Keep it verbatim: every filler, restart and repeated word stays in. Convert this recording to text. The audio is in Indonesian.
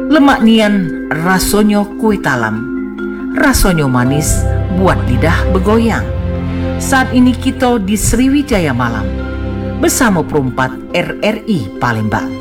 Lemak nian rasonyo kue talam, rasonyo manis buat lidah bergoyang. Saat ini kita di Sriwijaya Malam bersama perempat R R I Palembang.